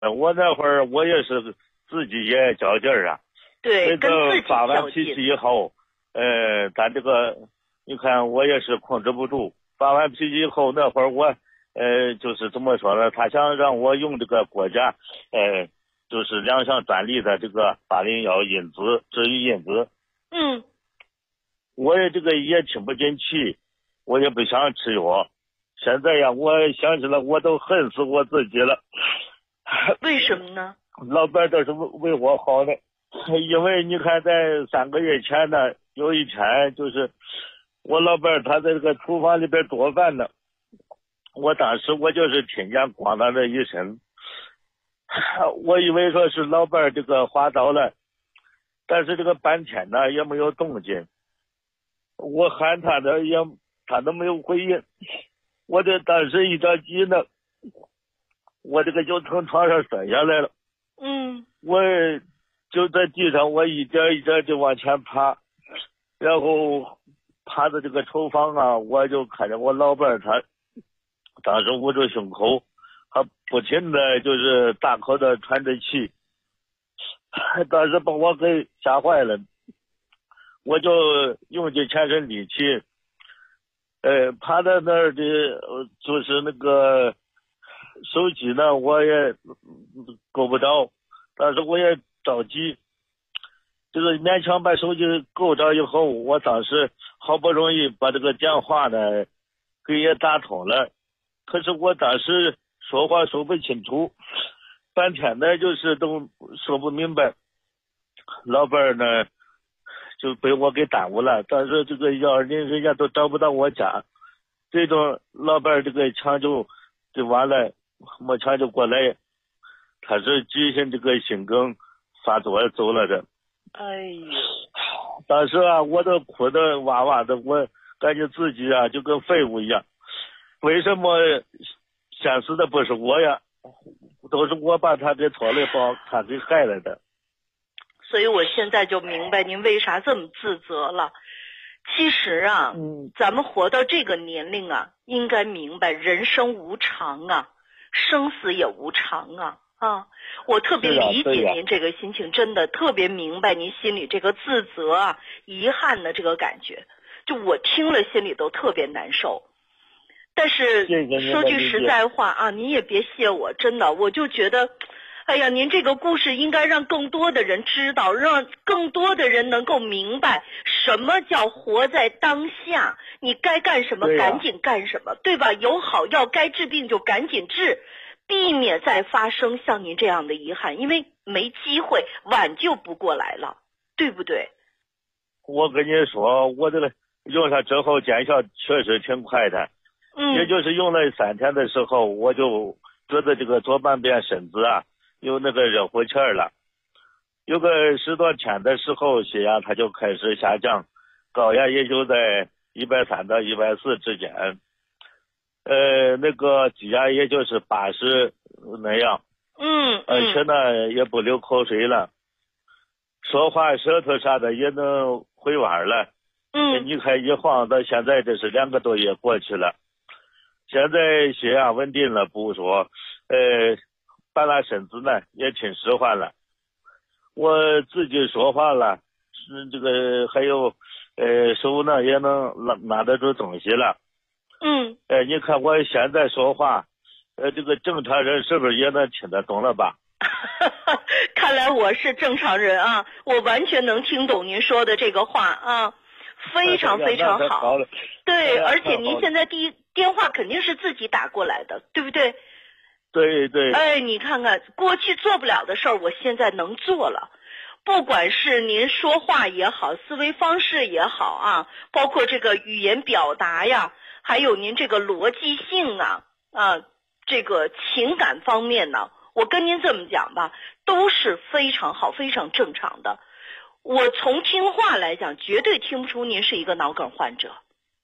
我那会儿我也是自己也较劲儿啊。 对，跟自己发完较劲。 脾气以后，咱这个你看我也是控制不住。发完脾气以后，那会儿我就是怎么说呢？他想让我用这个国家就是两项专利的这个801因子治愈因子。 嗯。 我也这个也听不进去，我也不想吃药。现在呀，我想起来我都恨死我自己了。 为什么呢？ 老伴都是为我好的。因为你看在3个月前呢，有一天就是我老伴他在这个厨房里边做饭呢，我当时我就是听见咣当的一声，我以为说是老伴这个滑倒了，但是这个半天呢也没有动静，我喊他的他都没有回应，我这当时一着急呢，我这个就从床上摔下来了。我就在地上，我一点一点就往前爬，然后爬到这个厨房啊，我就看见我老伴他当时捂住胸口，他不停的就是大口的喘着气，当时把我给吓坏了。我就用尽全身力气，爬到那儿的就是那个手机呢，我也够不着，但是我也着急，这个勉强把手机够着以后，我当时好不容易把这个电话呢给也打通了，可是我当时说话说不清楚，半天呢就是都说不明白，老伴呢就被我给耽误了。但是这个120人家都找不到我家，最终老伴这个抢救就完了，没抢救过来，他是急性这个心梗发作走了的。 哎呦， 当时啊我都哭得哇哇的，我感觉自己啊就跟废物一样。为什么先死的不是我呀？都是我把他给拖累，把他给害了的。 所以我现在就明白您为啥这么自责了。其实啊，咱们活到这个年龄啊，应该明白人生无常啊，生死也无常啊。我特别理解您这个心情，真的特别明白您心里这个自责啊、遗憾的这个感觉，就我听了心里都特别难受。但是说句实在话啊，您也别谢我，真的，我就觉得哎呀，您这个故事应该让更多的人知道，让更多的人能够明白什么叫活在当下，你该干什么赶紧干什么，对吧？有好药该治病就赶紧治，避免再发生像您这样的遗憾，因为没机会挽救不过来了，对不对？ 我跟你说，我这个用上之后见效确实挺快的，也就是用了3天的时候，我就觉得这个左半边身子啊有那个热乎气儿了，有个10多天的时候，血压它就开始下降，高压也就在130到140之间，那个低压也就是80那样，而且呢也不流口水了，说话舌头啥的也能回弯了，你看一晃到现在这是2个多月过去了，现在血压稳定了不说，半拉身子呢也挺使唤了，我自己说话了，这个还有手呢也能拿得住东西了。你看我现在说话，这个正常人是不是也能听得懂了吧？ 看来我是正常人啊，我完全能听懂您说的这个话啊，非常非常好。对，而且您现在电话肯定是自己打过来的，对不对？ 对对。 哎，你看看过去做不了的事儿，我现在能做了。不管是您说话也好，思维方式也好啊，包括这个语言表达呀，还有您这个逻辑性啊，这个情感方面呢，我跟您这么讲吧，都是非常好、非常正常的。我从听话来讲，绝对听不出您是一个脑梗患者。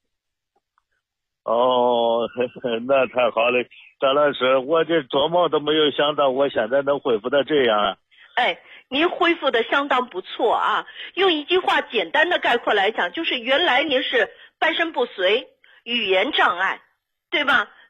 哦，那太好了，张老师，我这做梦都没有想到我现在能恢复到这样啊。 哎，您恢复的相当不错啊，用一句话简单的概括来讲，就是原来您是半身不遂、语言障碍，对吧？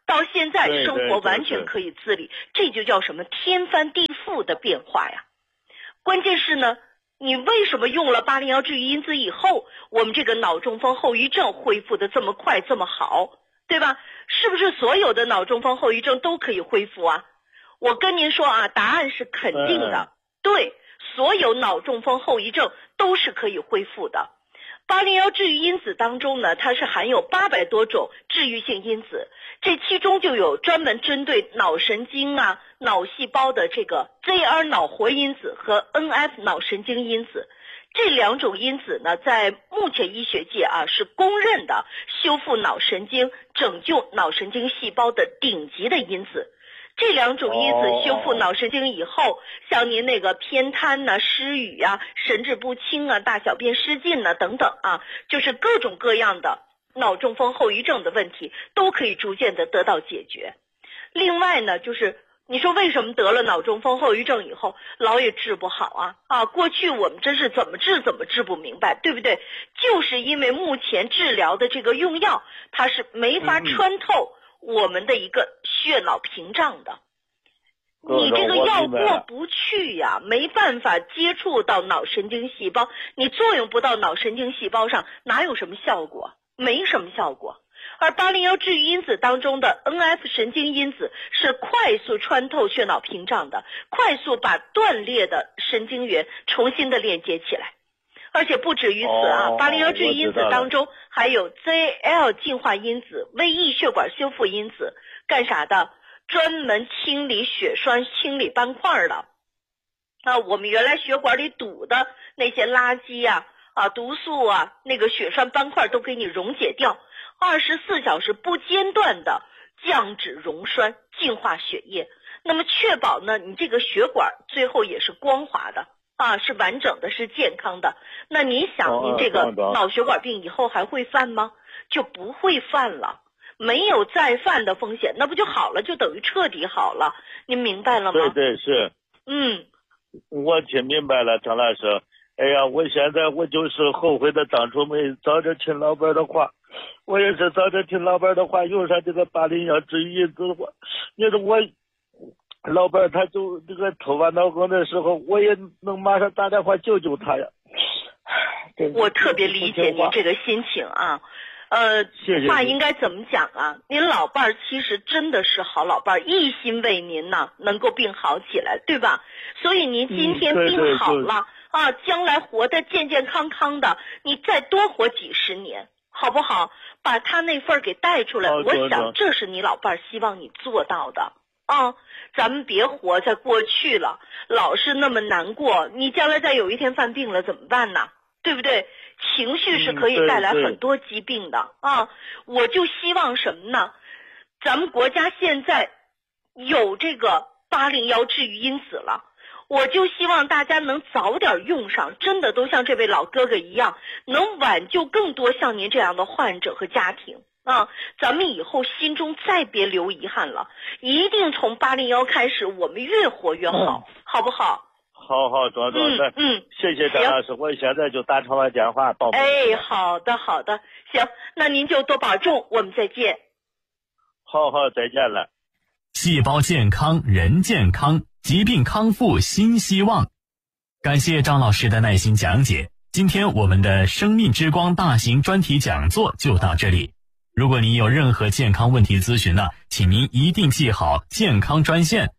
到现在生活完全可以自理，这就叫什么天翻地覆的变化呀。关键是呢，你为什么用了801治愈因子以后，我们这个脑中风后遗症恢复的这么快这么好，对吧？是不是所有的脑中风后遗症都可以恢复啊？我跟您说啊，答案是肯定的，对，所有脑中风后遗症都是可以恢复的。801治愈因子当中呢，它是含有800多种治愈性因子，这其中就有专门针对脑神经啊、脑细胞的这个 ZR 脑活因子和 NF 脑神经因子。这2种因子呢，在目前医学界啊是公认的修复脑神经、拯救脑神经细胞的顶级的因子。这2种因子修复脑神经以后，像您那个偏瘫呐、失语啊、神志不清啊、大小便失禁啊等等啊，就是各种各样的脑中风后遗症的问题都可以逐渐的得到解决。另外呢，就是你说为什么得了脑中风后遗症以后老也治不好啊？过去我们真是怎么治不明白，对不对？就是因为目前治疗的这个用药，它是没法穿透我们的一个血脑屏障的，你这个药过不去呀，没办法接触到脑神经细胞，你作用不到脑神经细胞上，哪有什么效果？没什么效果。而801治愈因子当中的 NF 神经因子是快速穿透血脑屏障的，快速把断裂的神经元重新的连接起来。而且不止于此啊，801治愈因子当中还有 ZL 净化因子、VE 血管修复因子，干啥的？专门清理血栓、清理斑块的。我们原来血管里堵的那些垃圾毒素啊，那个血栓斑块都给你溶解掉，24小时不间断的降脂溶栓、净化血液。那么确保呢，你这个血管最后也是光滑的。是完整的，是健康的。那您想，您这个脑血管病以后还会犯吗？就不会犯了，没有再犯的风险，那不就好了，就等于彻底好了。您明白了吗？ 对，是。我听明白了，张老师。哎呀，我现在我就是后悔的当初没早点听老板的话，我也是早点听老板的话，用上这个801治愈因子的话，你说我。老板他就这个突发脑梗的时候，我也能马上打电话救救他呀。 我特别理解您这个心情啊。 谢谢。 话应该怎么讲啊？您老伴儿其实真的是好老伴儿，一心为您呢能够病好起来，对吧？所以您今天病好了将来活得健健康康的，你再多活几十年，好不好？把他那份儿给带出来，我想这是你老伴儿希望你做到的。咱们别活在过去了，老是那么难过，你将来再有一天犯病了怎么办呢？对不对？情绪是可以带来很多疾病的我就希望什么呢？咱们国家现在有这个801治愈因子了，我就希望大家能早点用上，真的都像这位老哥哥一样，能挽救更多像您这样的患者和家庭。咱们以后心中再别留遗憾了，一定从801开始，我们越活越好，好不好？ 好，庄主任，谢谢张老师，我现在就打长了电话报。 好的，行，那您就多保重，我们再见。 好，再见了。 细胞健康，人健康，疾病康复新希望。感谢张老师的耐心讲解。今天我们的生命之光大型专题讲座就到这里。如果您有任何健康问题咨询呢，请您一定记好健康专线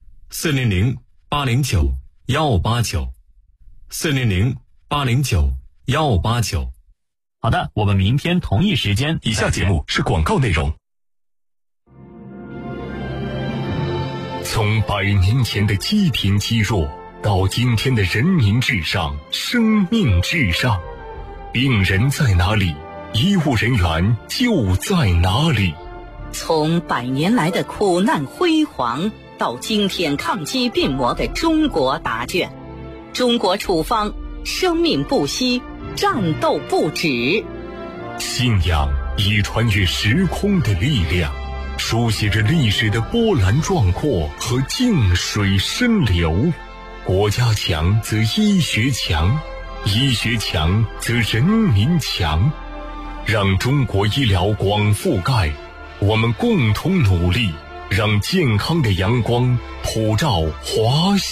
400-809-1589，400-809-1589。好的，我们明天同一时间。 以下节目是广告内容。从100年前的积贫积弱，到今天的人民至上、生命至上，病人在哪里？医务人员就在哪里？ 从100年来的苦难辉煌，到今天抗击病魔的中国答卷，中国处方，生命不息，战斗不止。 信仰以穿越时空的力量，书写着历史的波澜壮阔和静水深流。国家强则医学强，医学强则人民强。让中国医疗广覆盖， 我们共同努力，让健康的阳光普照华